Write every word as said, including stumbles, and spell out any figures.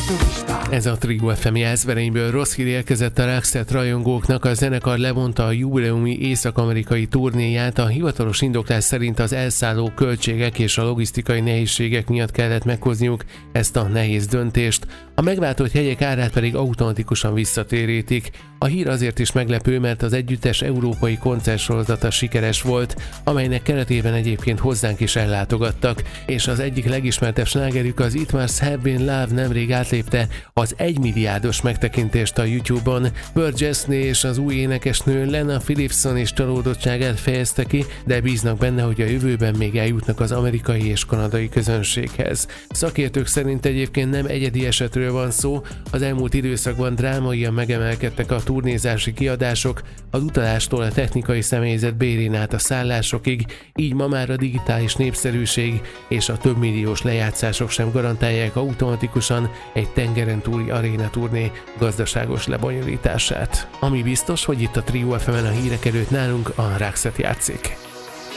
Ez a Trio ef em jelzverényből rossz hír érkezett a Roxette rajongóknak, a zenekar levonta a jubileumi észak-amerikai turnéját, a hivatalos indoklás szerint az elszálló költségek és a logisztikai nehézségek miatt kellett meghozniuk ezt a nehéz döntést, a megváltott jegyek árát pedig automatikusan visszatérítik. A hír azért is meglepő, mert az együttes európai koncertsorozata sikeres volt, amelynek keretében egyébként hozzánk is ellátogattak, és az egyik legismertebb slágerük, az It Must Have Been Love nemrég átlépte az egymilliárdos megtekintést a YouTube-on. Burgess és az új énekesnő Lena Phillipson is csalódottságát fejezte ki, de bíznak benne, hogy a jövőben még eljutnak az amerikai és kanadai közönséghez. Szakértők szerint egyébként nem egyedi esetről van szó, az elmúlt időszakban drámaian megemelkedtek a turnézási kiadások, az utalástól a technikai személyzet bérén át a szállásokig, így ma már a digitális népszerűség és a többmilliós lejátszások sem garantálják automatikusan egy tengeren túli aréna turné gazdaságos lebonyolítását. Ami biztos, hogy itt a Trio ef emen a hírek előtt nálunk a Roxette játszik.